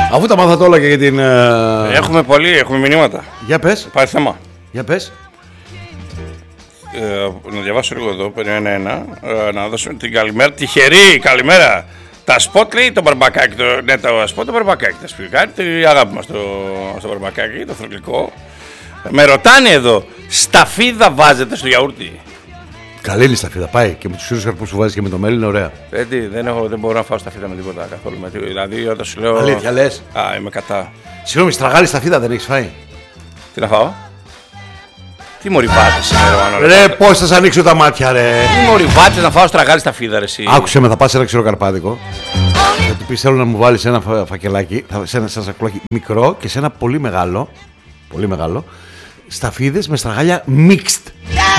Αφού τα μάθατε όλα και για την. Έχουμε μηνύματα. Για πες. Πάει θέμα. Για πες. Να διαβάσω λίγο εδώ, περιμένω ένα. Να δώσουμε την καλημέρα. Τυχερή, καλημέρα. Τα σποτ λέει το μπαρμπακάκι. Ναι, τα σποτ το μπαρμπακάκι. Τα σπιτικάρι, τη αγάπη μας στο μπαρμπακάκι, το θρηλυκό. Με ρωτάνε εδώ, σταφίδα βάζετε στο γιαούρτι? Καλή είναι η σταφίδα, πάει και με τους σύρους καρπούς που βάζεις και με το μέλι είναι ωραία. Δεν μπορώ να φάω σταφίδα με τίποτα καθόλου. Δηλαδή όταν σου λέω. Αλήθεια λες? Είμαι κατά. Συγγνώμη, στραγάλη σταφίδα δεν έχεις φάει? Τι να φάω? Τι μοριβάτες σήμερα, Μανώλη? Ρε, πώς θα σας ανοίξω τα μάτια, ρε. Τι μοριβάτες να φάω στραγάλη σταφίδα, ρε εσύ? Άκουσε με, θα πας σε ένα ξηροκαρπάδικο. Θα του πεις θέλω να μου βάλεις ένα φακελάκι, σε ένα σακουλάκι μικρό και σε ένα πολύ μεγάλο, σταφίδες με στραγάλια mixed.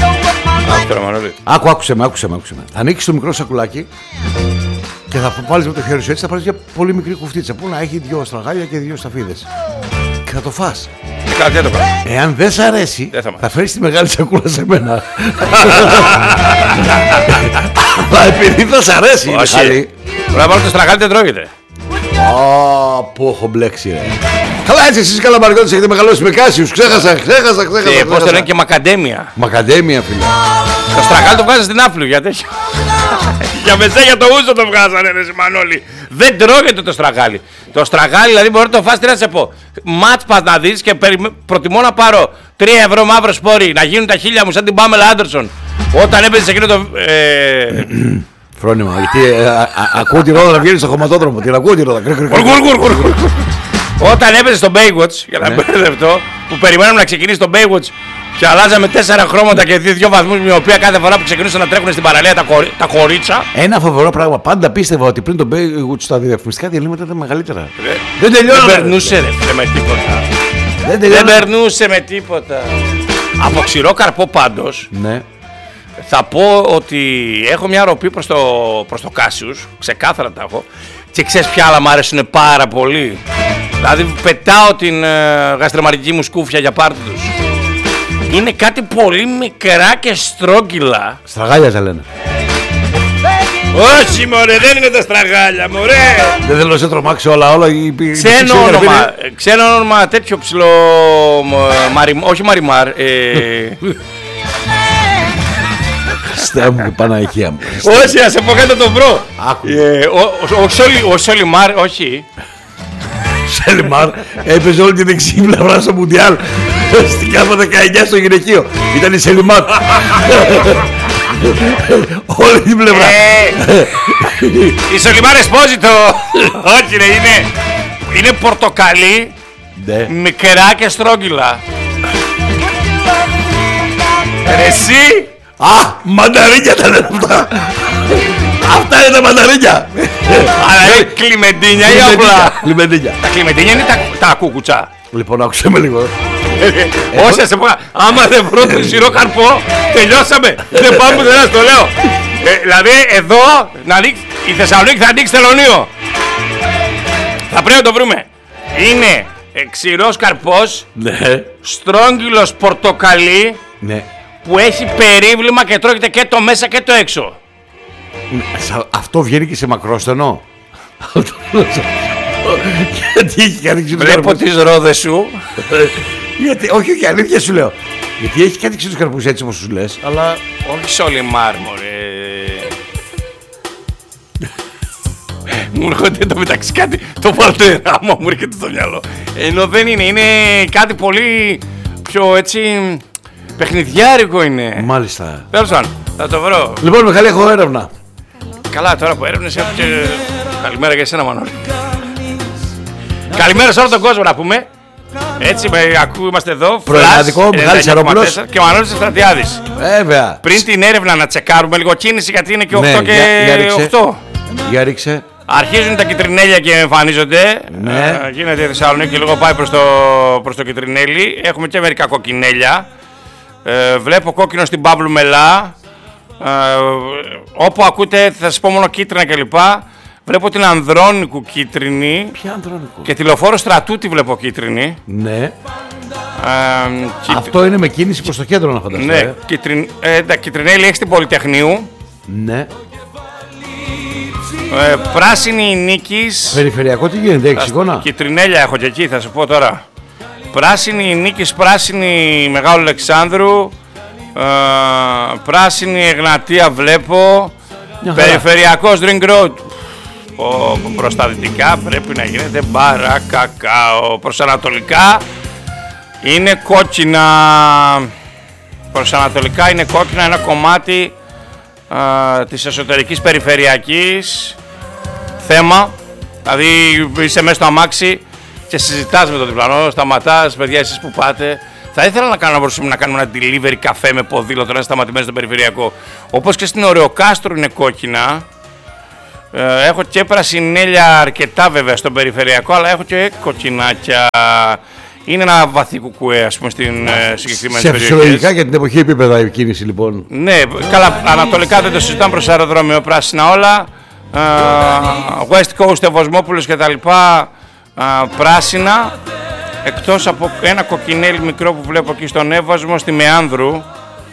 Άκουσε με. Θα ανοίξεις το μικρό σακουλάκι και θα βάλεις με το χέρι σου έτσι, θα πάρεις μια πολύ μικρή κουφτίτσα που να έχει 2 στραγάλια και 2 σταφίδες. Και θα το φας. Εάν δεν σ' αρέσει, θα φέρεις τη μεγάλη σακούλα σε μένα. Αλλά επειδή θα σ' αρέσει. Όχι. Πρέπει να το στραγάλι δεν τρώγεται. Που έχω μπλέξει, ρε. Καλά, έτσι εσείς καλαμπαρικότες έχετε μεγαλώσει με κάσιους. Ξέχασα. Πώς το λένε και μακαντέμια. Μακαντέμια, φίλε. Το στραγάλι το βγάζεις στην άφλου, για τέτοιο. Για μεσέ, για το ούζο το βγάζανε, ρε Μανώλη. Δεν τρώγεται το στραγάλι. Το στραγάλι, δηλαδή, μπορεί να το φας, τι να σε πω. Μάτς πας να δεις και προτιμώ να πάρω 3 ευρώ μαύρο σπόρι, να γίνουν τα χίλια μου σαν την Πάμελα Άντερσον. Όταν έπαιζε σε εκείνο το. Φρόνημα, γιατί ακούω τη ρόδα να βγαίνει στο χωματόδρομο. Την ακούω τη ρόδα. Όταν έπαιζε στο Baywatch, για να μπερδευτώ, που περιμέναμε να ξεκινήσει το Baywatch και αλλάζαμε 4 χρώματα και 2 βαθμούς, με οποία κάθε φορά που ξεκινούσαν να τρέχουν στην παραλία τα κορίτσα. Ένα φοβερό πράγμα. Πάντα πίστευα ότι πριν το Baywatch τα διαφημιστικά διαλύματα ήταν μεγαλύτερα. Δεν περνούσε με τίποτα. Δεν περνούσε με τίποτα. Από ξηρό καρπό πάντως. Ναι. Θα πω ότι έχω μια ροπή προς το Κάσιους, ξεκάθαρα τα έχω. Και ξέρεις ποια άλλα μου αρέσουν πάρα πολύ? Δηλαδή πετάω την γαστρεμαρική μου σκούφια για πάρτι τους. Είναι κάτι πολύ μικρά και στρόγγυλα. Στραγάλια τα λένε. Όχι μωρέ, δεν είναι τα στραγάλια μωρέ. Δεν θέλω να σε τρομάξω όλα. Ξένο όνομα τέτοιο ψηλό. Όχι Μαριμάρ. Χριστέ μου και Παναγία μου. Όχι, ας σε πω κάτι να το βρω. Ο Σολιμάρ, όχι. Σελιμάρ έπαιζε όλη την δεξί πλευρά στο Μουντιάλ στην ΚΑΠΑ 19 στο γυναικείο. Ήταν η Σελιμάρ. Όλη την πλευρά. Η Σολιμάρ Εσπόζιτο. Όχι ρε, είναι πορτοκαλί, μικρά και στρόγγυλα. Ρε εσύ. Μανταρίνια τα λένε αυτά. Αυτά είναι τα μανταρίνια. Αλλά είναι κλιμεντίνια ή απλά? Κλιμεντίνια. Τα κλιμεντίνια είναι τα κούκουτσα. Λοιπόν, άκουσε με λίγο. Όχι, σε πω, άμα δεν βρω το ξηρό καρπό, τελειώσαμε. Δεν πάμε πουθενά, το λέω. Δηλαδή εδώ η Θεσσαλονίκη θα ανοίξει τελωνείο. Θα πρέπει να το βρούμε. Είναι ξηρός καρπός, στρόγγυλος πορτοκαλί, που έχει περίβλημα και τρώγεται και το μέσα και το έξω. Αυτό βγαίνει και σε μακρόστενο. Γιατί έχει κάτι ξύλους καρπούς? Βλέπω τις ρόδες σου. Όχι, αλήθεια σου λέω. Γιατί έχει κάτι ξύλους καρπούς έτσι όπως σου λες. Αλλά όχι σε όλη μάρμορε. Μου έρχονται το μεταξύ κάτι. Το βαλτεράμα μου έρχεται στο μυαλό. Ενώ δεν είναι. Είναι κάτι πολύ πιο έτσι παιχνιδιάρικο είναι. Μάλιστα. Τέλος πάντων, θα το βρω. Λοιπόν, Μιχάλη, έχω έρευνα. Καλά, τώρα που έρευνες έχω και... Καλημέρα για εσένα, Μανώλη. Καλημέρα σε όλο τον κόσμο να πούμε. Έτσι, είμαστε εδώ. Πρωινάδικο, Μιχάλης Αρόπουλος και ο Μανώλης Στρατιάδης. Βέβαια. Πριν την έρευνα να τσεκάρουμε λίγο κίνηση, γιατί είναι και 8 και 8. Για ρίξε. Αρχίζουν τα κιτρινέλια και εμφανίζονται. Γίνεται η Θεσσαλονίκη λίγο πάει προς το κιτρινέλι. Έχουμε και μερικά κοκκινέλια. Βλέπω κόκκινο στην Παύλου Μελά. Όπου ακούτε θα σας πω μόνο κίτρινα κλπ. Βλέπω την Ανδρώνικου κίτρινη. Ποια Ανδρώνικου? Και τη Λεωφόρο Στρατού τη βλέπω κίτρινη. Ναι. Αυτό είναι με κίνηση προς το κέντρο να φανταστώ. Ναι, κιτρινέλη έχει την Πολυτεχνείου. Ναι. Πράσινη Νίκης. Περιφερειακό τι γίνεται, έχεις εικόνα? Κιτρινέλια έχω και εκεί, θα σου πω τώρα. Πράσινη Νίκης, πράσινη Μεγάλου Αλεξάνδρου, πράσινη Εγνατία βλέπω. Περιφερειακός Ring Road. Προς τα δυτικά πρέπει να γίνεται Μπαρακακάο. Προς ανατολικά είναι κόκκινα. Προς ανατολικά είναι κόκκινα ένα κομμάτι της εσωτερικής περιφερειακής. Θέμα, δηλαδή είσαι μέσα στο αμάξι και συζητάς με τον διπλανό, σταματάς, παιδιά εσείς που πάτε. Θα ήθελα να κάνουμε ένα delivery καφέ με ποδήλατο, να σταματημένοι στο περιφερειακό. Όπως και στην Ωρεοκάστρο είναι κόκκινα. Έχω και πρασινέλια αρκετά βέβαια στο περιφερειακό, αλλά έχω και κοκκινάκια. Είναι ένα βαθύ κουκουέ, ας πούμε, στην συγκεκριμένη περιοχή. Σε φυσιολογικά για την εποχή επίπεδα η κίνηση, λοιπόν. Ναι, καλά, ανατολικά δεν το συζητάμε, προς αεροδρόμιο, πράσινα όλα. West Coast, Ευωσμόπουλος και τα λοιπά, πράσινα. Εκτός από ένα κοκκινέλι μικρό που βλέπω εκεί στον Εύωσμο, στη Μεάνδρου,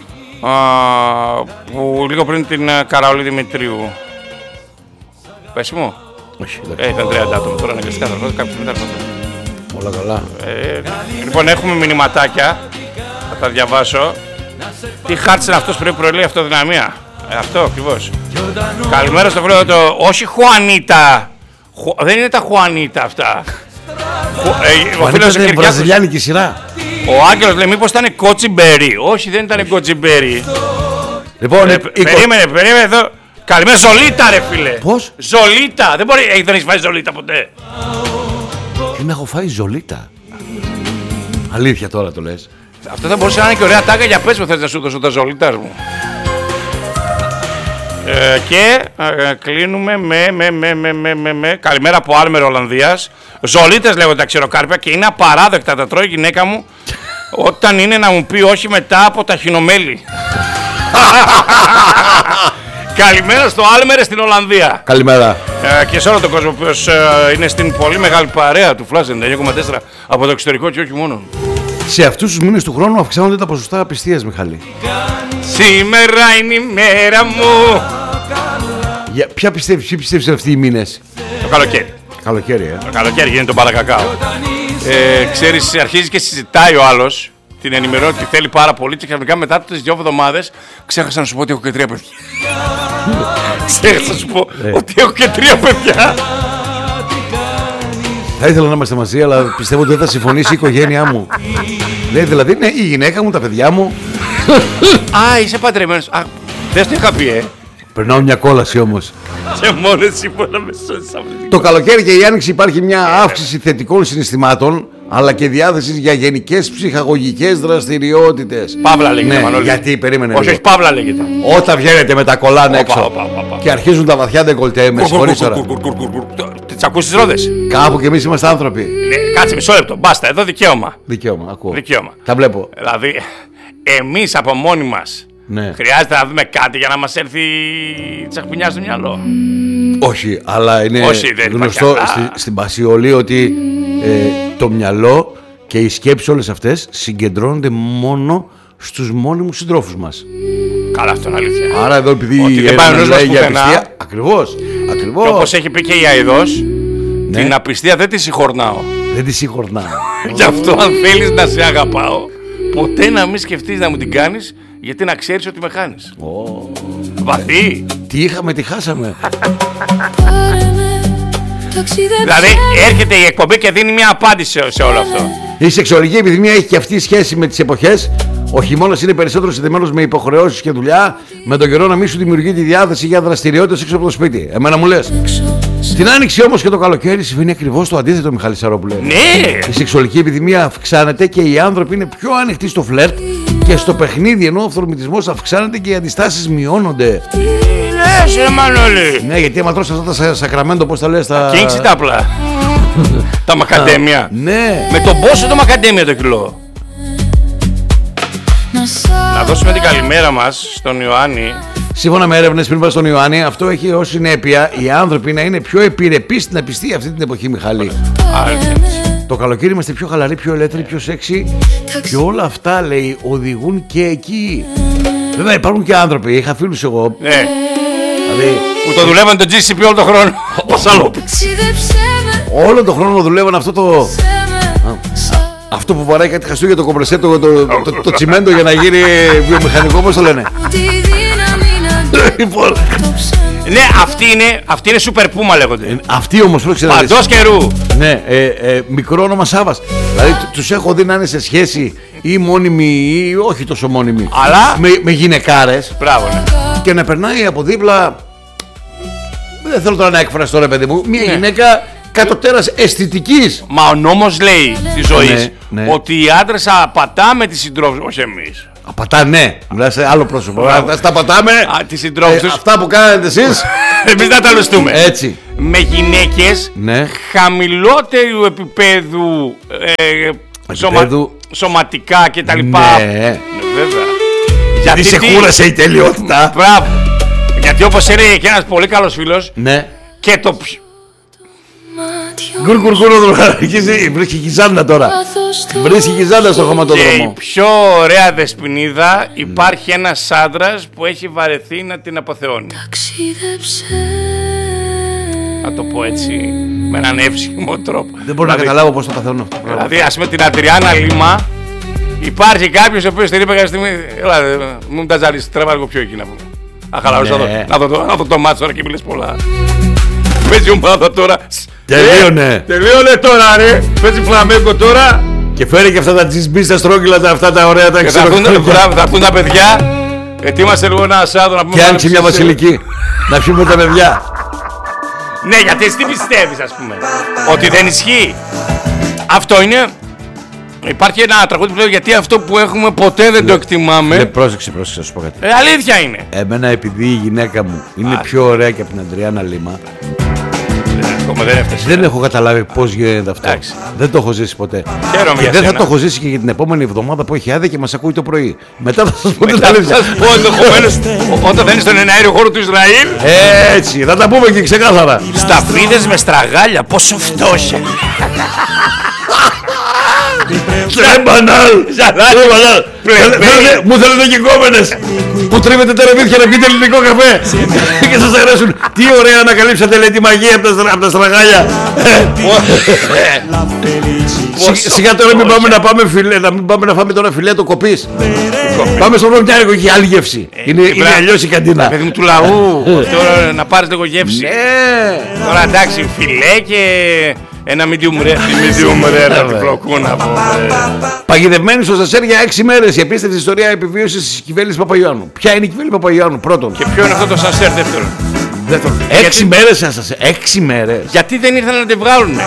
που λίγο πριν την Καραολή Δημητρίου. Πες μου. Όχι, ήταν 30 άτομα, τώρα αναγκαστικά θα έρθω, κάποιος μετά έρθω. Όλα καλά. Λοιπόν, έχουμε μηνυματάκια, θα τα διαβάσω. Τι χάρτης είναι αυτός πριν προελεί αυτοδυναμία. Αυτό ακριβώς. Καλημέρα στο βράδυ. Όχι Χουανίτα. Δεν είναι τα Χουανίτα αυτά. Ο φίλος είναι βραζιλιάνικη σειρά. Ο Άγγελος λέει μήπως ήταν Κότσιμπέρι. Όχι, δεν ήταν Κότσιμπέρι. Λοιπόν, περίμενε εδώ. Καλημέρα, Ζολίτα ρε φίλε. Πώς? Ζολίτα. Δεν έχεις φάει Ζολίτα ποτέ? Δεν έχω φάει Ζολίτα. Αλήθεια τώρα το λες? Αυτό θα μπορούσε να είναι και ωραία τάγκα, για πες μου, θες να σου δώσω τα Ζολίτας μου. Και κλείνουμε με καλημέρα από Άλμερο Ολλανδίας. Ζολίτες λέγονται τα ξεροκάρπια και είναι απαράδεκτα, τα τρώει η γυναίκα μου όταν είναι να μου πει όχι μετά από τα χινομέλι. Καλημέρα στο Άλμερε στην Ολλανδία. Καλημέρα. Και σε όλο τον κόσμο που είναι στην πολύ μεγάλη παρέα του Flash 99,4 από το εξωτερικό και όχι μόνο. Σε αυτούς τους μήνες του χρόνου αυξάνονται τα ποσοστά απιστίας, Μιχάλη. Σήμερα είναι η μέρα μου. Ποια πιστεύεις αυτοί οι μήνες? Το καλοκαίρι. Καλοκαίρι, Το καλοκαίρι γίνεται το μπαλακακάο. Ξέρεις, αρχίζει και συζητάει ο άλλος. Την ενημερώνει ότι θέλει πάρα πολύ και ξαφνικά μετά τις 2 εβδομάδες ξέχασα να σου πω ότι έχω και 3 παιδιά. Ξέχασα να σου πω ότι έχω και 3 παιδιά. Θα ήθελα να είμαστε μαζί, αλλά πιστεύω ότι δεν θα συμφωνήσει η οικογένειά μου. Λέει δηλαδή, ναι, η γυναίκα μου, τα παιδιά μου. Α, είσαι παντρεμένος. Α, δεν στο είχα πει, Περνάω μια κόλαση όμως. Και μόνο εσύ μπορεί να με σώσεις αυτή. Το καλοκαίρι και η άνοιξη υπάρχει μια αύξηση θετικών συναισθημάτων, αλλά και διάθεση για γενικές ψυχαγωγικές δραστηριότητες. Παύλα λέγεται, ναι, Μανώλη. Γιατί περίμενε. Όχι, Παύλα λέγεται. Όταν βγαίνετε με τα κολάνα έξω και αρχίζουν τα βαθιά ντεκολτέ, με συγχωρείς τώρα. Τις ακούς τις ρόδες? Κάπου κι εμείς είμαστε άνθρωποι. Κάτσε μισό λεπτό. Μπάστα, εδώ δικαίωμα. Δικαίωμα, ακούω. Δικαίωμα. Τα βλέπω. Δηλαδή, εμείς από μόνοι μας χρειάζεται να δούμε κάτι για να μας έρθει η τσαχπινιά στο μυαλό. Όχι, αλλά είναι γνωστό στην Πασιολή ότι το μυαλό και οι σκέψεις όλες αυτές συγκεντρώνονται μόνο στους μόνιμους συντρόφους μας. Καλά, αυτό είναι αλήθεια. Άρα εδώ επειδή δεν πάει ο λέει για απιστία. Ακριβώς. Και όπως έχει πει και η Αηδός, την απιστία δεν τη συγχωρνάω. Δεν τη συγχωρνάω. Γι' αυτό αν θέλεις να σε αγαπάω, ποτέ να μην σκεφτείς να μου την κάνεις, γιατί να ξέρεις ότι με χάνεις. Βαθύ. Τι είχαμε, τι χάσαμε. Δηλαδή έρχεται η εκπομπή και δίνει μια απάντηση σε όλο αυτό. Η σεξουαλική επιδημία έχει και αυτή σχέση με τις εποχές. Ο χειμώνας είναι περισσότερο συνδεμένος με υποχρεώσεις και δουλειά. Με τον καιρό να μην σου δημιουργεί τη διάθεση για δραστηριότητες έξω από το σπίτι. Εμένα μου λες. Στην άνοιξη όμως και το καλοκαίρι συμβαίνει ακριβώς το αντίθετο, Μιχάλη Σαρόπουλε. Ναι! Η σεξουαλική επιδημία αυξάνεται και οι άνθρωποι είναι πιο ανοιχτοί στο φλερτ και στο παιχνίδι, ενώ ο αυθορμητισμός αυξάνεται και οι αντιστάσεις μειώνονται. Ναι, Μανώλη! Ναι, γιατί άμα τρως αυτά τα σακραμέντο, πώς τα λες, τα... Κίνξει τα απλά. Τα μακαντέμια. Ναι. Με τον πόσο το μακαντέμια το κιλό. Να δώσουμε την καλημέρα μας στον Ιωάννη. Σύμφωνα με έρευνες πριν πάει στον Ιωάννη, αυτό έχει ως συνέπεια οι άνθρωποι να είναι πιο επιρρεπείς στην απιστία αυτή την εποχή, Μιχάλη. Το καλοκαίρι είμαστε πιο χαλαροί, πιο ελεύθεροι, πιο σεξι. Και όλα αυτά, λέει, οδηγούν και εκεί. Βέβαια υπάρχουν και άνθρωποι, είχα φίλους εγώ, Δηλαδή, που το δουλεύαν το GCP όλο τον χρόνο. όλο τον χρόνο δουλεύαν αυτό που βαράει κάτι χαστούγια, το κομπρεσέ, το τσιμέντο για να γίνει βιομηχανικό, πώς το λένε. Ναι, αυτή είναι Super Puma λέγονται. Αυτοί όμως πρόκειται παντός καιρού. Ναι, μικρό όνομα Σάββας. Δηλαδή τους έχω δει να είναι σε σχέση ή μόνιμη ή όχι τόσο μόνιμη, αλλά με γυναικάρες. Μπράβο, ναι. Και να περνάει από δίπλα, δεν θέλω τώρα να εκφραστώ ρε παιδί μου, μια γυναίκα κατωτέρας αισθητικής. Μα ο νόμος λέει της ζωής ναι. ότι οι άντρες απατάμε τις συντρόφους, όχι εμείς. Απατά, ναι, μιλάς σε άλλο πρόσωπο. Τα πατάμε τις συντρόφους τους. Αυτά που κάνετε εσείς, εμείς να τα λουστούμε. Έτσι. Με γυναίκες χαμηλότερου επίπεδου σωματικά κτλ. Ναι. Βέβαια. Γιατί σε κούρασε η τελειότητα. Μπράβο. Γιατί όπως έλεγε και ένας πολύ καλός φίλος, ναι. Και το βρίσκει χιζάντα τώρα. Βρίσκει χιζάντα στο χωματόδρομο. Και η πιο ωραία δεσποινίδα, υπάρχει ένας άντρας που έχει βαρεθεί να την αποθεώνει. Να το πω έτσι, με έναν εύσχυμο τρόπο. Δεν μπορώ να καταλάβω πώς το παθαίνω αυτό. Δηλαδή, ας πούμε την Αντριάννα Λίμα, υπάρχει κάποιος ο οποίος την είπε κάποια στιγμή, έλα, μην τα ζαλίσεις, τρέβα λίγο πιο εκεί να πούμε. Αχαλαρώσω να δω το μάτσο τώρα και μιλες πολλά. Παίζει ομάδα τώρα. Τελείωνε τώρα ρε. Παίζει φλαμέγκο τώρα. Και φέρει και αυτά τα τζιμπίστα στρόγγυλα, αυτά τα ωραία τα εξωτερικά. Θα έρθουν τα παιδιά. Ετοίμασε λίγο ένα ασάδο να πούμε. Και άνοιξε μια βασιλική. Να πιούμε τα παιδιά. Ναι, γιατί εσύ τι πιστεύεις, ας πούμε, ότι δεν ισχύει. Αυτό είναι. Υπάρχει ένα τραγούδι που λέει γιατί αυτό που έχουμε ποτέ δεν το εκτιμάμε. Πρόσεξε, να σου πω κάτι. Αλήθεια είναι. Εμένα επειδή η γυναίκα μου είναι πιο ωραία και από την Αντριάννα Λίμα, δεν έχω καταλάβει πώς γίνεται αυτό. Δεν το έχω ζήσει ποτέ. Και δεν θα το έχω ζήσει και για την επόμενη εβδομάδα που έχει άδεια και μας ακούει το πρωί. Μετά θα σας πω την αλήθεια. Όταν θα είναι στον εναέριο χώρο του Ισραήλ. Έτσι, θα τα πούμε και ξεκάθαρα. Σταφίδες με στραγάλια, πόσο φτώχεια. Très banal! Μου θέλετε και κόμενες που τρίβετε τα ρεβίθια να πείτε ελληνικό καφέ και σας αρέσουν. Τι ωραία ανακαλύψατε, λέει, τη μαγεία από τα στραγάλια. Σιγά τώρα μην πάμε να φάμε τώρα φιλέτο κοπής. Πάμε στο βρωμιάρικο, έχει άλλη γεύση. Είναι αλλιώς η καντίνα. Παιδί μου του λαού, τώρα να πάρεις λίγο γεύση. Τώρα εντάξει, φιλέ και... ένα medium rare από την φλοκούνα. Παγιδευμένη στο Σασέρ για 6 μέρες. Η απίστευτη ιστορία επιβίωσης της Κυβέλης Παπαϊωάννου. Ποια είναι η Κυβέλη Παπαϊωάννου, πρώτον? Και ποιο είναι αυτό το Σασέρ, δεύτερον? 6 μέρες σας, 6 μέρες. Γιατί δεν ήρθαν να τη βγάλουν?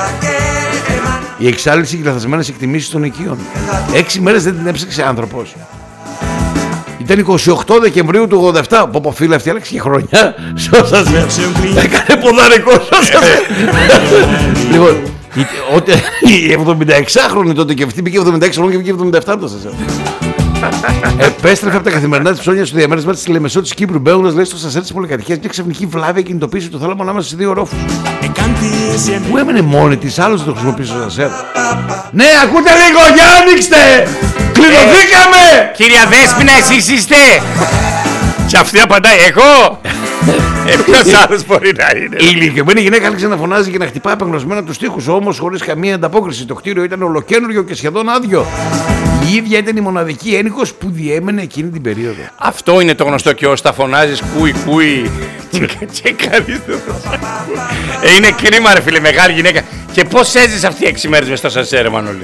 Η εξάλληψη και λαθασμένες εκτιμήσεις των οικείων. 6 μέρες δεν την έψαξε άνθρωπος. Ήταν 28 Δεκεμβρίου του 87. Πω φίλε, αυτή άλλαξε και χρονιά. Σώσασε. Έκανε ποδαρικό, σώσασε. Λοιπόν, η 76χρονη τότε και αυτή μπήκε 76 χρόνια και μπήκε 77 τότε. Επέστρεφε από τα καθημερινά της ψώνια στο διαμέρισμα της Λεμεσό της Κύπρου, μπαίνοντας, λέει, στο Σασέρ της πολυκατοικίας, μια ξαφνική βλάβη κινητοποίηση του θάλαμου ανάμεσα στις δύο ορόφους. Πού έμενε μόνη της, άλλος δεν το χρησιμοποίησε στο Σασέρ. Ναι, ακούτε λίγο, για ανοίξτε! Κλειδωθήκαμε! Κυρία Δέσποινα, εσείς είστε? Και αυτή απαντάει, εγώ! Ποιος άλλος μπορεί να είναι? Η ηλικιωμένη γυναίκα άρχισε να φωνάζει και να χτυπάει απεγνωσμένα τους τοίχους, όμως χωρίς καμία ανταπόκριση. Το κτίριο ήταν ολοκαίνουργιο και σχεδόν άδειο. Η ίδια ήταν η μοναδική ένικος που διέμενε εκείνη την περίοδο. Αυτό είναι το γνωστό και ως τα φωνάζεις κούι κούι και κανείς δεν θα είναι κρίμα ρε φίλε, μεγάλη γυναίκα. Και πώς έζησε αυτή 6 μέρες μες στο Σασέρ, Μανώλη?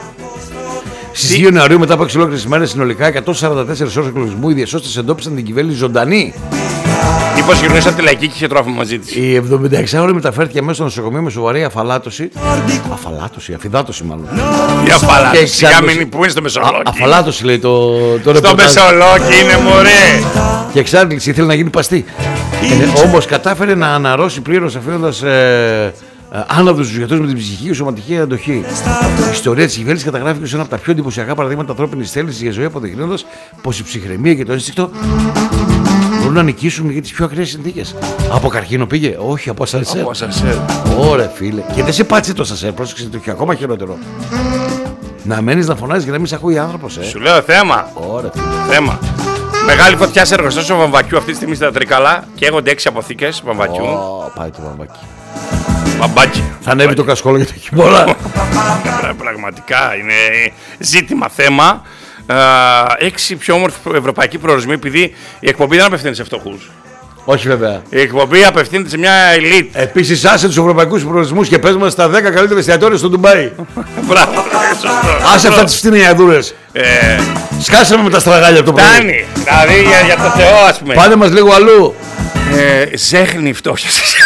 Στις 2 Ιανουαρίου, μετά από 6 ολόκληρες ημέρες, συνολικά 144 ώρες εκλογισμού, οι διασώστες εντόπισαν την Κυβέλη ζωντανή. Μήπως γυρνούσε από τη λαϊκή και είχε τρόφιμο μαζί της. Η 76χρονη μεταφέρθηκε αμέσως στο νοσοκομείο με σοβαρή αφαλάτωση. Αφυδάτωση μάλλον. Η αφαλάτωση. Σιγά μην που είναι στο Μεσολόγγι. Αφαλάτωση λέει το στο Μεσολόγγι είναι μωρέ. Και εξάρτηση, ήθελε να γίνει παστή. Όμως κατάφερε να αναρρώσει πλήρως, αφήνοντας άναυδους τους γιατρούς με την ψυχική και σωματική αντοχή. Η ιστορία της Κυβέλης καταγράφηκε ως ένα από τα πιο εντυπωσιακά παραδείγματα ανθρώπινης θέλησης για ζωή, αποδεικνύοντας πως η ψυχραιμία και το ένστικτο μπορούν να νικήσουν για τις πιο ακραίες συνθήκες. Από καρκίνο πήγε? Όχι, από Σασέρ. Ωραία φίλε. Και δεν σε πάτησε το Σασέρ, πρόσεξε, το έχει ακόμα χειρότερο. Να μένεις να φωνάζεις και να μην σε ακούει άνθρωπος. Σου λέω θέμα. Ωραία φίλε. Θέμα. Μεγάλη φωτιά σε εργοστάσιο βαμβακιού αυτή τη στιγμή στα Τρίκαλα. Καίγονται 6 αποθήκες βαμβακιού. Πάει το βαμβάκι. Βαμβάκι. Θα ανέβει το κασκόλο για το χειμώνα. Πραγματικά είναι ζήτημα θέμα. 6 πιο όμορφοι ευρωπαϊκοί προορισμοί, επειδή η εκπομπή δεν απευθύνεται σε φτωχούς. Όχι βέβαια. Η εκπομπή απευθύνεται σε μια elite. Επίσης άσε τους ευρωπαϊκούς προορισμούς και πες μας στα 10 καλύτερα εστιατόρια στο Ντουμπάι. Μπράβο, σωστό. Άσε αυτά τις φτηνιαδούρες. Σκάσε με τα στραγάλια από το πρωί. Φτάνει, δηλαδή για το Θεό ας πούμε. Πάνε μας λίγο αλλού. Ζέχνει η φτώχεια.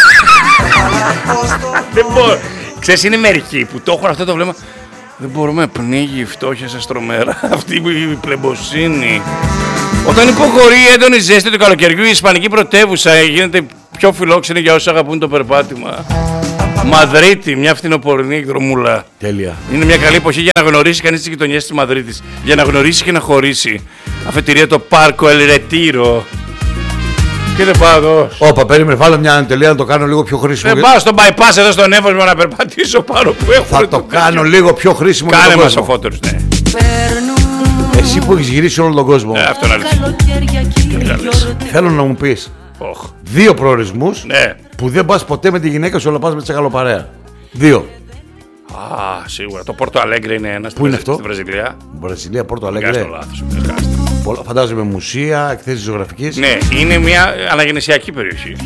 Δεν μπορώ. Ξέρεις, είναι μερικοί που το έχουν αυτό το βλέμμα. Δεν μπορούμε, πνίγει η φτώχεια σας τρομερά. Αυτή η πλεμποσύνη. Όταν υποχωρεί η έντονη ζέστη του καλοκαιριού, η ισπανική πρωτεύουσα γίνεται πιο φιλόξενη για όσους αγαπούν το περπάτημα. Μαδρίτη, μια φθινοπορεινή εκδρομούλα. Τέλεια. Είναι μια καλή εποχή για να γνωρίσει κανείς τις γειτονιές της Μαδρίτης. Για να γνωρίσει και να χωρίσει. Αφετηρία το πάρκο El Retiro. Και δεν πάω εδώ. Όπα, περίμενε, βάλω μια τελεία να το κάνω λίγο πιο χρήσιμο. Δεν πάω στον bypass εδώ στον Εύωσμο να περπατήσω πάνω που έχω. Θα το κάνω λίγο πιο χρήσιμο. Κάνε μας ο Φώτερος, ναι. Εσύ που έχεις γυρίσει όλο τον κόσμο. Αυτό είναι αλήθεια. Θέλω να μου πεις 2 προορισμούς που δεν πας ποτέ με τη γυναίκα σου, αλλά πας με τσακαλοπαρέα. 2. Σίγουρα. Το Πόρτο Αλέγκρε είναι ένας. Πού είναι αυτό? Στη Βραζιλία. Βραζιλία, Πόρτο Αλέγκρε. Αλέγκρε. Λάθος. Φαντάζομαι μουσεία, εκθέσεις ζωγραφικής. Ναι, είναι μια αναγεννησιακή περιοχή.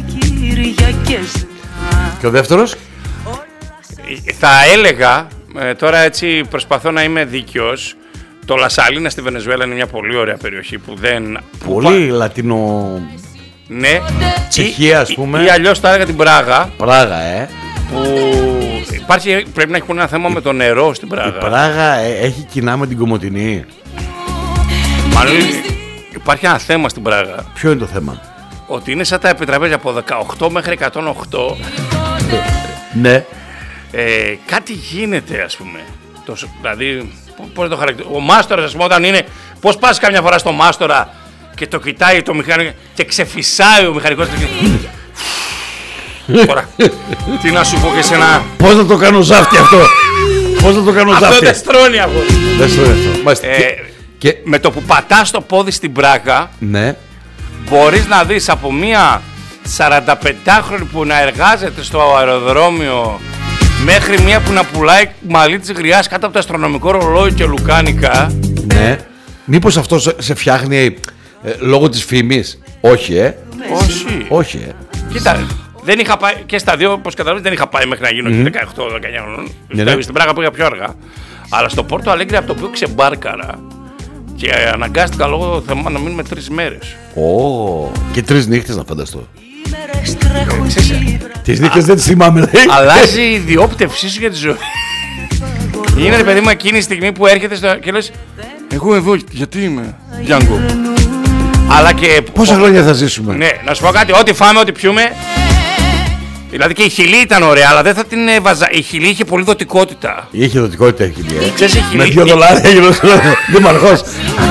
Και ο δεύτερος? Θα έλεγα, τώρα έτσι προσπαθώ να είμαι δίκαιος, το Λασαλίνα στη Βενεζουέλα είναι μια πολύ ωραία περιοχή που δεν... Πολύ λατινο... Ναι. Τσεχία ας πούμε. Ή αλλιώς θα έλεγα την Πράγα. Πράγα, Που πρέπει να έχει ένα θέμα με το νερό στην Πράγα. Η Πράγα έχει κοινά με την Κομοτηνή. Μάλλον υπάρχει ένα θέμα στην Πράγα. Ποιο είναι το θέμα? Ότι είναι σαν τα επιτραπέζια από 18 μέχρι 108. Ναι. Κάτι γίνεται ας πούμε. Δηλαδή, πώς το χαρακτηρίζω. Ο μάστορας ας πούμε όταν είναι... Πώς πας καμιά φορά στο μάστορα και το κοιτάει το μηχανικό και ξεφυσάει ο μηχανικός. Τώρα, τι να σου πω και σένα. Πώς να το κάνω ζάφτι αυτό? Πώς να το κάνω ζάφτι? Αυτό δεν στρώνει αυτό. Δεν στρώνει αυτό. Και με το που πατάς το πόδι στην Πράγα, ναι, μπορείς να δεις από μία 45χρονη που να εργάζεται στο αεροδρόμιο μέχρι μία που να πουλάει μαλλί της γριάς κάτω από το αστρονομικό ρολόι και λουκάνικα. Ναι. Μήπως αυτό σε φτιάχνει λόγω της φήμης? Όχι, Όχι. Όχι, Κοίτα, δεν είχα πάει και στα δύο, όπως καταλαβαίνεις, δεν είχα πάει μέχρι να γίνω 18-19 χρονών. Ναι. Στην Πράγα πήγα πιο αργά. Αλλά στο Πόρτο Αλέγκρε, από το οποίο ξεμπάρκαρα και αναγκάστηκα λόγω θεμάτων να μείνουμε 3 μέρες. Και 3 νύχτες να φανταστώ. Ξέρεις, Τις νύχτες δεν τις θυμάμαι, λέει. αλλάζει η διόπτευσή σου για τη ζωή. Είναι παιδί μου εκείνη τη στιγμή που έρχεται και λες εγώ εδώ γιατί είμαι Γιάνγκο. Αλλά και πόσα χρόνια θα ζήσουμε? Ναι, να σου πω κάτι, ό,τι φάμε, ό,τι πιούμε. Δηλαδή και η Χιλή ήταν ωραία, αλλά δεν θα την έβαζα. Η Χιλή είχε πολύ δοτικότητα. Είχε δοτικότητα η Χιλή. Με $2 έγινε ο δήμαρχος.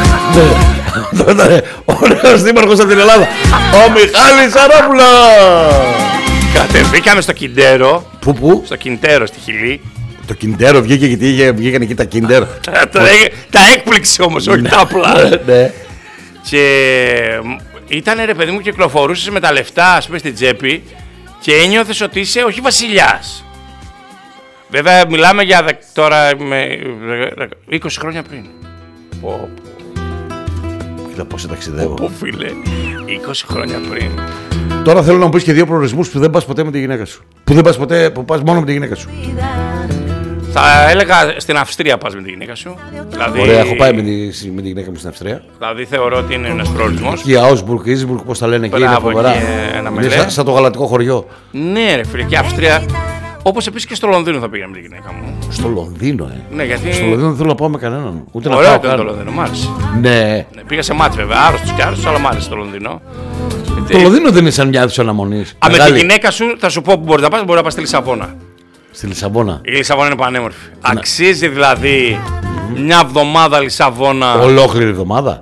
Ο νέος δήμαρχος από την Ελλάδα, ο Μιχάλης Αράπουλος. Κατεβήκαμε στο Κιντέρο. Πού? Στο Κιντέρο στη Χιλή. Το Κιντέρο βγήκε γιατί βγήκαν εκεί τα Κιντέρ. Τα έκπληξη όμως, όχι τα απλά. Ναι. Και ήταν ρε παιδί μου, κυκλοφορούσες με τα λεφτά ας πούμε στην τσέπη και ένιωθες ότι είσαι όχι βασιλιάς. Βέβαια μιλάμε για τώρα με 20 χρόνια πριν. Κοίτα πώς σε ταξιδεύω. Πω φίλε, 20 χρόνια πριν. Τώρα θέλω να μου πεις και 2 προορισμούς που δεν πας ποτέ με τη γυναίκα σου. Που δεν πας ποτέ, που πας μόνο με τη γυναίκα σου. Θα έλεγα στην Αυστρία πας με τη γυναίκα σου. Δηλαδή, ωραία, έχω πάει με τη γυναίκα μου στην Αυστρία. Δηλαδή θεωρώ ότι είναι ένας προορισμός. Και η Άουσμπουργκ, Ίσμπουργκ, πώς τα λένε εκεί, είναι φοβερά. Είναι σαν το γαλατικό χωριό. Ναι ρε φίλε, και η Αυστρία. Όπως επίσης και στο Λονδίνο θα πήγαμε με τη γυναίκα μου. Στο Λονδίνο, Ναι, γιατί... Στο Λονδίνο δεν θέλω να πάω με κανέναν. Ούτε ωραίο να πάω ήταν το Λονδίνο, μ' άρεσε. Ναι. Πήγα σε μάτς βέβαια, άρρωστος και άρρωστος, αλλά μ' άρεσε το Λονδίνο. Το Λονδίνο δεν είναι σαν μια αίθουσα αναμονής. Με τη γυναίκα σου θα σου πω που μπορεί να πας, μπορεί να πας στη Λισαβόνα. Στη Λισαβόνα. Η Λισαβόνα είναι πανέμορφη. Αξίζει δηλαδή μια εβδομάδα Λισαβόνα. Ολόκληρη εβδομάδα.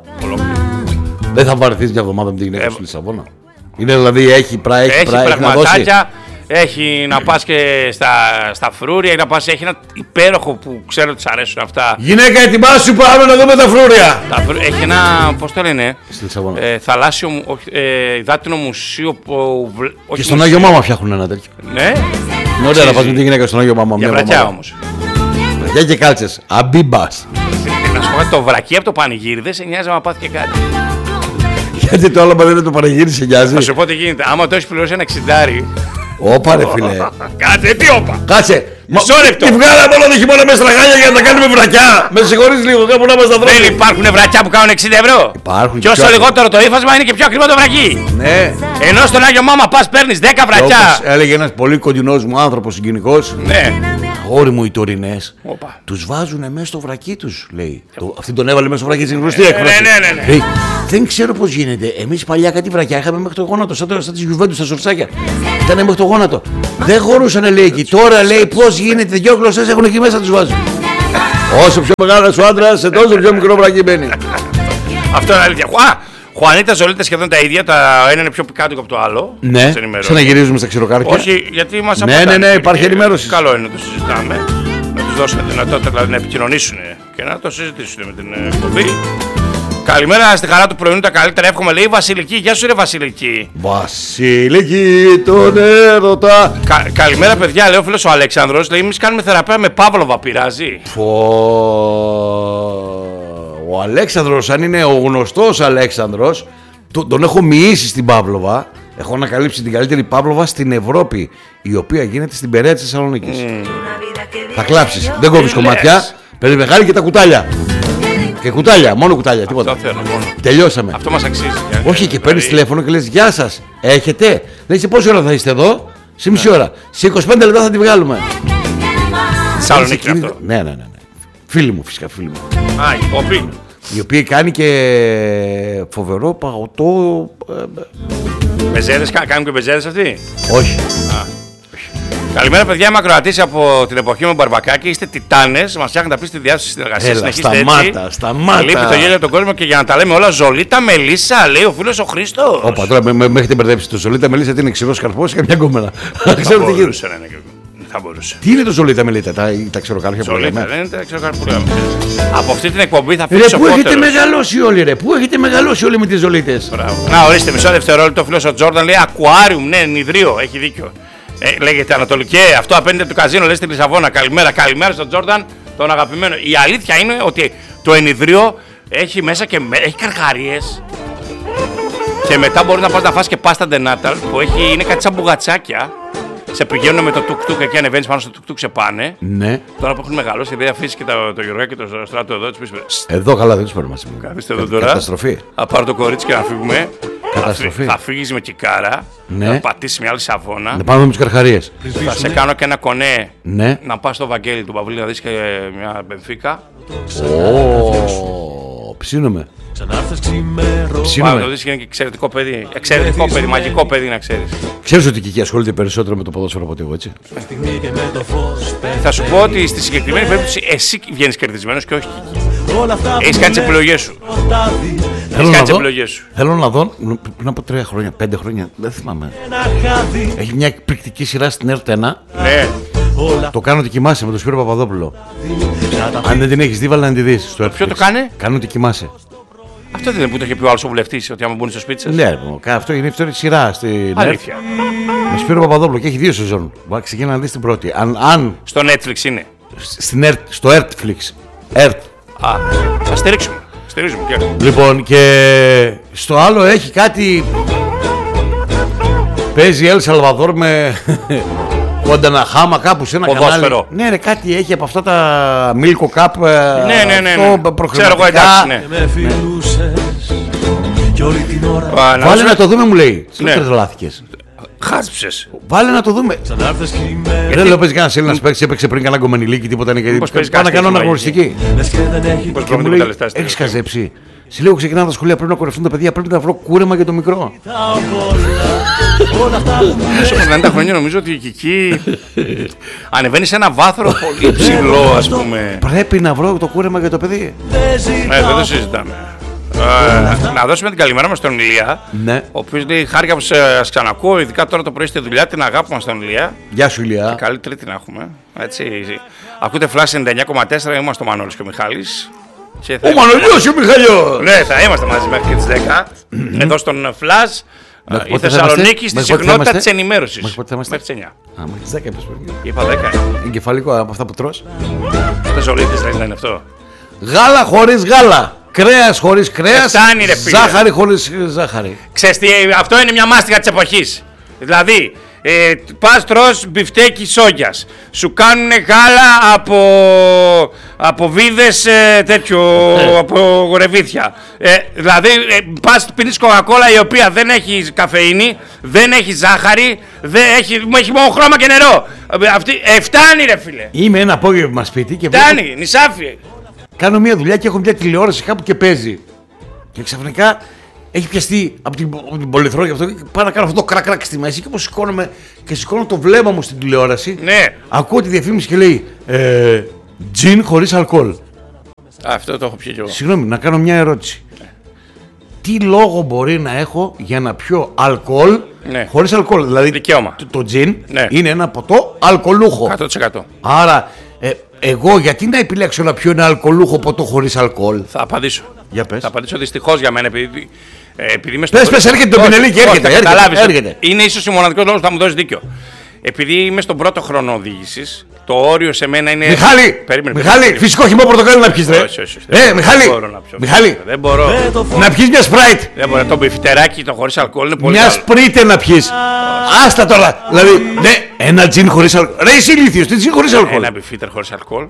Δεν θα βαρεθείς μια εβδομάδα με τη γυναίκα σου στη Λισαβόνα? Είναι δηλαδή έχει πραγματάκια. Έχει να πας και στα φρούρια, έχει να πας, έχει ένα υπέροχο που ξέρω ότι σ' αρέσουν αυτά. Γυναίκα, ετοιμάσου, πάμε να δούμε τα φρούρια. Έχει ένα, πώς το λένε, θαλάσσιο, υδάτινο μουσείο που... Και στον Άγιο Μάμα φτιάχνουν ένα τέτοιο. Ναι. Ωραία, να πας με τη γυναίκα στον Άγιο Μάμα. Για βρακιά όμως. Βρακιά και κάλτσες, αμπίμπας. Να σου πω, το βρακί από το πανηγύρι δεν σε νοιάζει να πάθει και κάτι. Γιατί το άλλο δεν είναι το πανηγύρι, σε νοιάζει. Θα σου πω τι γίνεται, άμα το έχεις πληρώσει ένα 60. Όπα ρε φίλε. Κάτσε, τι όπα. Κάτσε. Μισό λεπτό. Τη βγάλαμε όλο το χειμώνα μέσα στα χάλια για να τα κάνουμε βρακιά. Με συγχωρείς λίγο, κάπου να είμαστε ανθρώποι. Δεν υπάρχουν βρακιά που κάνουν 60 ευρώ. Υπάρχουν. Και όσο λιγότερο το ύφασμα είναι και πιο ακριβό το βρακί. Ναι. Ενώ στον Άγιο Μάμα πας παίρνεις 10 βρακιά. Όπως έλεγε ένας πολύ κοντινός μου άνθρωπος συγκινικός. Ναι. Αγόρι μου, οι τωρινές τους βάζουνε μέσα στο βρακί τους, λέει. Αυτή τον έβαλε μέσα στο βρακί της γνωστή έκφραση. Ναι. Λέει, δεν ξέρω πώς γίνεται. Εμείς παλιά κάτι βρακιά είχαμε μέχρι το γόνατο, σαν τις Γιουβέντους στα σορτσάκια. Ήταν μέχρι το γόνατο. Δεν χωρούσανε, λέει, εκεί. Τώρα, λέει, πώς γίνεται, δυο γλωσσές έχουν εκεί μέσα, τους βάζουν. Όσο πιο μεγάλος ο άντρας, σε τόσο πιο μικρό βρακί μπαίνει. Αυτό είναι αλήθεια. Χουανίτα, Ζολίτα σχεδόν τα ίδια. Τα ένα είναι πιο πικάντικο από το άλλο. Ναι, ξαναγυρίζουμε στα ξηροκάρπια. Όχι, γιατί μας απαντάνε. Ναι, υπάρχει ενημέρωση. Καλό είναι να το συζητάμε. Να τους δώσουμε δυνατότητα δηλαδή, να επικοινωνήσουν και να το συζητήσουν με την εκπομπή. Καλημέρα στη χαρά του πρωινού, τα καλύτερα. Εύχομαι, λέει Βασιλική. Γεια σου, ρε Βασιλική. Βασιλική, τον έρωτα. Καλημέρα, παιδιά. Λέει ο φίλος ο Αλέξανδρος. Λέει, εμείς κάνουμε θεραπεία με Παύλοβα. Πειράζει. Ο Αλέξανδρος, αν είναι ο γνωστός Αλέξανδρος, τον έχω μοιήσει στην Παύλοβα. Έχω ανακαλύψει την καλύτερη Παύλοβα στην Ευρώπη, η οποία γίνεται στην Περαία της Θεσσαλονίκης. Θα κλάψεις, δεν κόβεις κομμάτια. Παίρνει μεγάλη και τα κουτάλια. Και κουτάλια, μόνο κουτάλια, τίποτα. Αυτό θέλω, μόνο. Τελειώσαμε. Αυτό μας αξίζει. Όχι, και παίρνεις τηλέφωνο και λες γεια σας. Έχετε. Λέει σε πόση ώρα θα είστε εδώ? Σε μισή ώρα. Σε 25 λεπτά θα τη βγάλουμε. Θεσσαλονίκη αυτό. Ναι. Φίλοι μου, φυσικά φίλοι μου. Α, η Πόπη. Η οποία κάνει και φοβερό παγωτό. Μπεζέρες, κάνουν και μπεζέρες αυτοί? Όχι. Καλημέρα, παιδιά. Είμαι ακροατής από την εποχή με Μπαρμπακάκη. Είστε τιτάνες. Μας φτιάχνετε απίστευτη διάθεση συνεργασία. Συνεχίστε σταμάτα. Λείπει το γέλιο τον κόσμο και για να τα λέμε όλα. Ζολίτα Μελίσσα, λέει ο φίλος ο Χρήστος. Όπα, τώρα με έχετε μπερδέψει. Το Ζολίτα Μελίσσα τι είναι, ξηρός καρπός ή καμιά γκόμενα? Ξέρω τι γίνεται. Θα μπορούσε. Τι είναι το Ζολίτα Μελίσσα, τα ξηροκάρπια που λέμε? Δεν είναι τα ξηροκάρπια που λέμε. Από αυτή την εκπομπή θα φύγει. Πού έχετε μεγαλώσει όλοι, ρε? Πού έχετε μεγαλώσει όλοι με τις Ζολίτες? Να, ορίστε, μισό δευτερόλεπτο. Ο φίλος ο Τζόρνταν λέει Aquarium, ναι, νηδρίο, έχει δίκιο. Λέγεται Ανατολική, αυτό απέναντι του καζίνο, λέει στη Λισαβόνα. Καλημέρα στον Τζόρνταν, τον αγαπημένο. Η αλήθεια είναι ότι το ενηδρίο έχει μέσα και έχει καρχαρίες. Και μετά μπορεί να πας να φας και πάστα ντενάταλ που είναι κάτι σαν μπουγατσάκια. Σε πηγαίνουν με το τουκ-τουκ εκεί, ανεβαίνεις πάνω στο τουκ-τουκ, σε πάνε. Ναι. Τώρα που έχουν μεγαλώσει, επειδή αφήσει και το Γιωργάκη και το Στράτο εδώ, τους πεις. Εδώ καλά δεν τους παίρνουμε μαζί. Καθίστε εδώ τώρα. Καταστροφή. Θα πάρω το κορίτσι και να φύγουμε. Καταστροφή. Θα φύγεις με κικάρα. Ναι. Θα πατήσεις μια άλλη σαβόνα. Να πάμε με τους καρχαρίες. Θα σε κάνω και ένα κονέ. Ναι. Να πας στο Βαγγέλη του Παυλή να δεις και μια Μπενφίκα. Ψήνομαι. Πάμε το δεις και είναι και εξαιρετικό παιδί. Εξαιρετικό παιδί, μαγικό παιδί να ξέρεις. Ξέρεις ότι η Κική ασχολείται περισσότερο με το ποδόσφαιρο από ότι εγώ, έτσι? Θα σου πω ότι στη συγκεκριμένη περίπτωση εσύ βγαίνεις κερδισμένος και όχι Κική. Έχεις κάνει τις επιλογές σου. Θέλω να δω πριν από 3 χρόνια, 5 χρόνια, δεν θυμάμαι. Έχει μια εκπληκτική σειρά στην ΕΡΤ 1. Ναι. Το κάνω ότι κοιμάσαι με τον Σπύρο Παπαδόπουλο. Αν δεν την έχεις δει, βάλε να τη δεις. Ποιο το κάνει? Κάνω ότι κοιμάσαι. Αυτό δεν είναι που το είχε πει ο άλλος ο βουλευτής, ότι άμα μπουν στο σπίτι σας? Ναι, αυτό είναι η σειρά στην αλήθεια. Με Σπύρο Παπαδόπουλο και έχει 2 σεζόν. Ξεκινά να δεις την πρώτη. Στο Netflix είναι. Στο Ertflix. Θα στηρίξουμε. Λοιπόν, και στο άλλο έχει κάτι. Παίζει Ελ Σαλβαδόρ με Γουανταναχάμα κάπου σε ένα ποδόσφαιρο. Κανάλι. Ναι, κάτι έχει από αυτά τα Milko Cup. Ναι. Ξέρω εγώ, εντάξει, ναι. Βάλε να το δούμε, μου λέει. Τι τρελάθηκες? Χάσψες. Βάλε να το δούμε. Δεν λέω παίζει κανένας Έλληνας παίκτης, έπαιξε πριν κανένα κομμενιλίκι, τίποτα είναι και πάω να κάνω αναγνωριστική. Έχεις χαζέψει? Σε λίγο ξεκινάνε τα σχολεία, πρέπει να κορευτούν τα παιδιά, πρέπει να βρω κούρεμα για το μικρό. Όσο περνάνε τα χρόνια νομίζω ότι η Κική ανεβαίνει σε ένα βάθρο πολύ ψηλό, ας πούμε. Πρέπει να βρω το κούρεμα για το παιδί. Δεν το συζητάμε. Να δώσουμε την καλημέρα μας στον Ηλία. Ναι. Ο οποίος λέει: χάρηκα που σας ξανακούω, ειδικά τώρα το πρωί στη δουλειά. Την αγάπη μας στον Ηλία. Γεια σου, Ηλία. Και καλή Τρίτη να έχουμε. Έτσι. Ακούτε Flash 99,4. Είμαστε ο Μανώλης και ο Μιχάλης. Ο Μανωλίος και ο Μιχαλιός. Ναι, θα είμαστε μαζί μέχρι και τις 10. Εδώ στον Flash. Η Θεσσαλονίκη στη συχνότητα της ενημέρωσης. Μέχρι πότε θα είμαστε? Μέχρι τις 9. Μέχρι τις 10 είπες πριν. Είπα 10. Εγκεφαλικό από αυτά που τρως. Το ζολίτης δεν είναι αυτό. Γάλα χωρίς γάλα. Κρέας χωρίς κρέας. Φτάνει, ρε φίλε. Ζάχαρη χωρίς ζάχαρη. Ξέρεις τι, αυτό είναι μια μάστιγα της εποχής. Δηλαδή, πας τρως μπιφτέκι σόγιας. Σου κάνουν γάλα από βίδες από ρεβίθια. Δηλαδή, πας πίνεις κοκακόλα η οποία δεν έχει καφεΐνη, δεν έχει ζάχαρη, έχει μόνο χρώμα και νερό. Φτάνει, ρε φίλε. Είμαι ένα απόγευμα σπίτι και Φτάνει, νησάφι. κάνω μια δουλειά και έχω μια τηλεόραση κάπου και παίζει. Και ξαφνικά έχει πιαστεί από την πολυθρόνα και αυτό. Και πάω να κάνω αυτό το κρακ στη μέση. Και όπως σηκώνομαι και σηκώνω το βλέμμα μου στην τηλεόραση, Ναι. ακούω τη διαφήμιση και λέει τζιν χωρίς αλκοόλ. Αυτό το έχω πιει κι εγώ. Συγγνώμη, να κάνω μια ερώτηση. Τι λόγο μπορεί να έχω για να πιω αλκοόλ χωρίς αλκοόλ? Δηλαδή, δικαίωμα. Το τζιν Ναι. είναι ένα ποτό αλκοολούχο. 100%. Άρα, εγώ γιατί να επιλέξω να πιω ένα αλκοολούχο ποτό χωρίς αλκοόλ? Θα απαντήσω. Για πες. Θα απαντήσω δυστυχώς για μένα, επειδή είμαι Πες, έρχεται το Πινελί και έρχεται. Είναι ίσως ο μοναδικός λόγος που θα μου δώσει δίκιο. Επειδή είμαι στον πρώτο χρόνο οδήγησης, το όριο σε μένα είναι. Μιχάλη, φυσικό χυμό πορτοκάλι να πιεις, ρε. Όχι. Μιχάλη, Δεν μπορώ. να πιεις μια σπράιτ. Δεν μπορώ. Το μπιφτεράκι το χωρίς αλκοόλ είναι πολύ Μια καλό. σπρίτε να πιεις. Άστα τώρα. Δηλαδή, ναι, ένα τζιν χωρίς αλκοόλ. Ρε, εσύ ηλίθιος, τι τζιν χωρίς αλκοόλ? Ένα μπιφίτερ χωρίς αλκοόλ.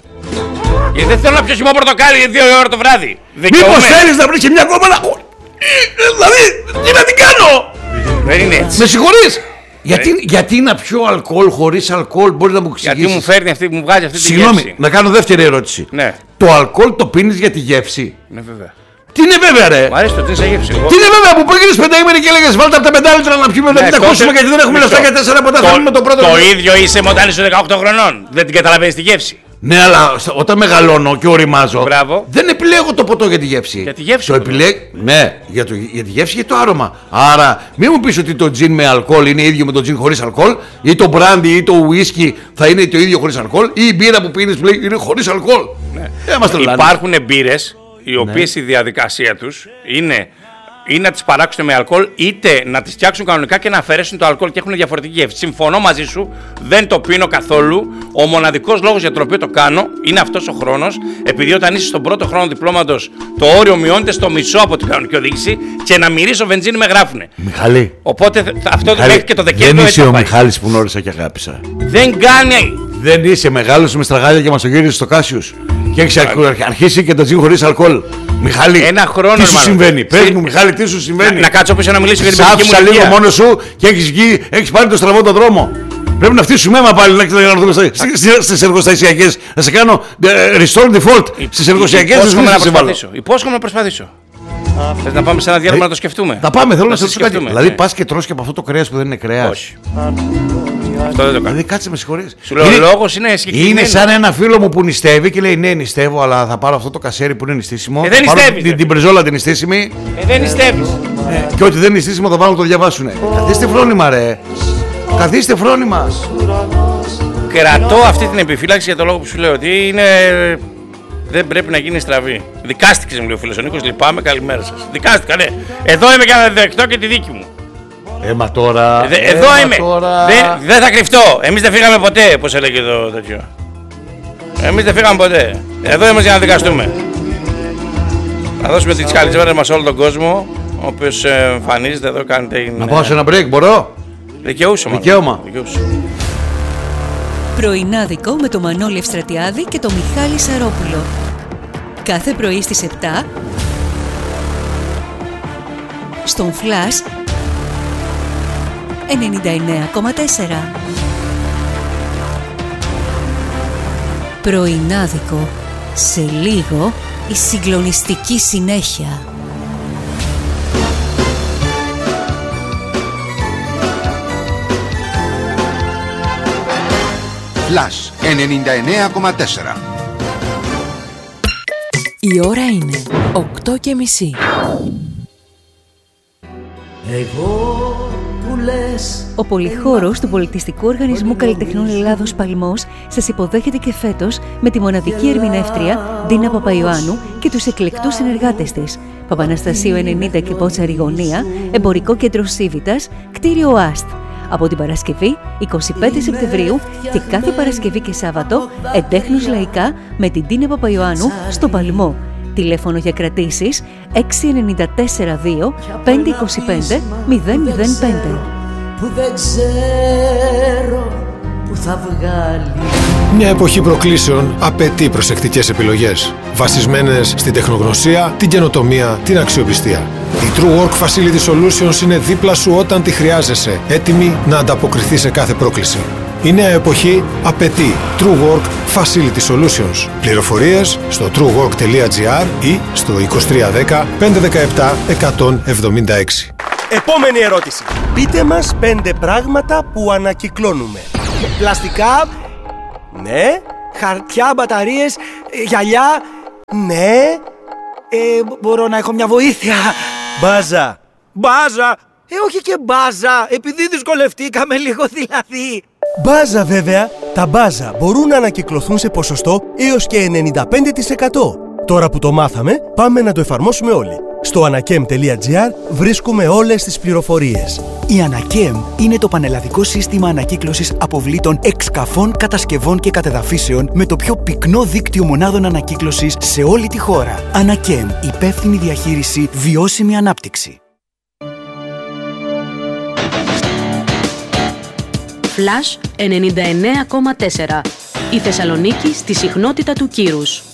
Γιατί δεν θέλω να πιω χυμό πορτοκάλι για 2 ώρα το βράδυ. Μήπως θέλεις να βρεις και μια κόμμα να. Δηλαδή, τι να την κάνω? Δεν είναι έτσι. Με συγχωρείς. Γιατί να πιω αλκοόλ χωρίς αλκοόλ, μπορεί να μου εξηγήσεις? Γιατί μου φέρνει αυτή, μου βγάζει αυτή τη γεύση. Συγγνώμη, να κάνω δεύτερη ερώτηση. Ναι. Το αλκοόλ το πίνεις για τη γεύση? Ναι, βέβαια. Τι είναι βέβαια, ρε? Μου αρέσει το τι σε γεύση. Τι είναι βέβαια που πήγαινες πενταήμερη και έλεγες βάλτε από τα 5 λίτρα να πιούμε, να μην τα ακούσουμε γιατί δεν έχουμε λεφτά για 4 ποτά. Θα μείνουμε το πρώτο. Το ίδιο είσαι όταν είσαι 18 χρονών. Δεν την καταλαβαίνεις τη γεύση. Ναι, αλλά όταν μεγαλώνω και οριμάζω, Μπράβο. δεν επιλέγω το ποτό για τη γεύση. Για τη γεύση. Το ναι, για τη γεύση και το άρωμα. Άρα, μην μου πεις ότι το τζιν με αλκοόλ είναι ίδιο με το τζιν χωρίς αλκοόλ, ή το μπράντι ή το ουίσκι θα είναι το ίδιο χωρίς αλκοόλ, ή η μπύρα που πίνεις που λέει είναι χωρίς αλκοόλ. Ναι. Υπάρχουν Υπάρχουν μπύρες οι οποίες η διαδικασία τους είναι ή να τις παράξουν με αλκοόλ, είτε να τις φτιάξουν κανονικά και να αφαιρέσουν το αλκοόλ και έχουν διαφορετική γεύση. Συμφωνώ μαζί σου, δεν το πίνω καθόλου. Ο μοναδικός λόγος για τον οποίο το κάνω είναι αυτός ο χρόνος, επειδή όταν είσαι στον πρώτο χρόνο διπλώματος, το όριο μειώνεται στο μισό από την κανονική οδήγηση και να μυρίσω βενζίνη με γράφουνε. Μιχαλή. Οπότε αυτό μέχρι και το Δεκέμβριο. Δεν είσαι ο Μιχάλης που γνώρισα και αγάπησα. Δεν κάνει. Δεν είσαι μεγάλος με στραγάλια και μασογύρισες στο Κάσιους. Και έχεις αρχίσει και το τζιν χωρίς αλκοόλ. Μιχάλη, ένα χρόνο, τι σου συμβαίνει? Πες μου, Μιχάλη, τι σου συμβαίνει? Να κάτσω πίσω να μιλήσω για την παιδική μου ηλικία. Λίγο μόνος σου και έχεις πάρει το στραβό το δρόμο. Πρέπει να φτύσουμε αίμα πάλι να ξαναδούμε στις εργοστασιακές. Να σε κάνω restore default στις εργοστασιακές. Υπόσχομαι να προσπαθήσω. Θες να πάμε σε ένα διάλειμμα να το σκεφτούμε? Θα πάμε, θέλω να σε ρωτήσω κάτι. Δηλαδή πας και τρως και από αυτό το κρέας που δεν είναι κρέας? Όχι. Αυτό δεν το κάνω. Δηλαδή κάτσε με συγχωρείς. Σου λέω, ο λόγος είναι συγκεκριμένος. Είναι σαν ένα φίλο μου που νηστεύει και λέει ναι, νηστεύω, αλλά θα πάρω αυτό το κασέρι που είναι νηστίσιμο. Δεν νηστεύεις. Την μπριζόλα την νηστίσιμη. Δεν νηστεύεις. Και ό,τι δεν είναι νηστίσιμο θα βάλω να το διαβάσουνε. Καθίστε φρόνημα, ρε. Καθίστε φρόνημα. Κρατώ αυτή την επιφύλαξη για το λόγο που σου λέω ότι είναι. Δεν πρέπει να γίνει στραβή. Δικάστηκε, μου λέει ο φίλος ο Νίκος. Λυπάμαι, καλημέρα σας. Δικάστηκα, ναι. Εδώ είμαι για να δεχτώ και τη δίκη μου. Έμα τώρα. Εδώ είμαι. Δεν θα κρυφτώ. Εμείς δεν φύγαμε ποτέ, όπως έλεγε εδώ τέτοιο. Εμείς δεν φύγαμε ποτέ. Εδώ είμαστε για να δικαστούμε. Θα δώσουμε τις καλησπέρες μας σε όλο τον κόσμο, ο οποίος εμφανίζεται εδώ, κάνετε. Να πάω σε ένα break, μπορώ? Δικαίωμα. Πρωινάδικο με το Μανώλη Ευστρατιάδη και το Μιχάλη Σαρόπουλο. Κάθε πρωί στις 7 στον Flash 99,4. Πρωινάδικο. Σε λίγο η συγκλονιστική συνέχεια. Flash 99,4. Η ώρα είναι 8:30. Ο πολυχώρος του Πολιτιστικού Οργανισμού Καλλιτεχνών Ελλάδος Παλμός σας υποδέχεται και φέτος με τη μοναδική ερμηνεύτρια Ντίνα Παπαϊωάννου και τους εκλεκτούς συνεργάτες της. Παπαναστασίου 90 και Πότσαρη Γωνία, Εμπορικό Κέντρο Σίβητας, κτίριο ΑΣΤ. Από την Παρασκευή 25 Σεπτεμβρίου και κάθε Παρασκευή και Σάββατο εντέχνους λαϊκά με την Ντίνα Παπαϊωάννου στο Παλμό. Τηλέφωνο για κρατήσεις 6942 525 005. Που δεν ξέρω που θα βγάλει. Μια εποχή προκλήσεων απαιτεί προσεκτικές επιλογές, βασισμένες στην τεχνογνωσία, την καινοτομία, την αξιοπιστία. Η True Work Facility Solutions είναι δίπλα σου όταν τη χρειάζεσαι, έτοιμη να ανταποκριθεί σε κάθε πρόκληση. Η νέα εποχή απαιτεί True Work Facility Solutions. Πληροφορίες στο truework.gr ή στο 2310 517 176. Επόμενη ερώτηση. Πείτε μας 5 πράγματα που ανακυκλώνουμε. Πλαστικά, ναι. Χαρτιά, μπαταρίες, γυαλιά, ναι. Μπορώ να έχω μια βοήθεια? Μπάζα. Μπάζα. Όχι και μπάζα, επειδή δυσκολευτήκαμε λίγο δηλαδή. Μπάζα βέβαια. Τα μπάζα μπορούν να ανακυκλωθούν σε ποσοστό έως και 95%. Τώρα που το μάθαμε, πάμε να το εφαρμόσουμε όλοι. Στο anakem.gr βρίσκουμε όλες τις πληροφορίες. Η Anakem είναι το πανελλαδικό σύστημα ανακύκλωσης αποβλήτων εξκαφών, κατασκευών και κατεδαφίσεων με το πιο πυκνό δίκτυο μονάδων ανακύκλωσης σε όλη τη χώρα. Anakem, υπεύθυνη διαχείριση, βιώσιμη ανάπτυξη. Flash 99,4. Η Θεσσαλονίκη στη συχνότητα του κύρους.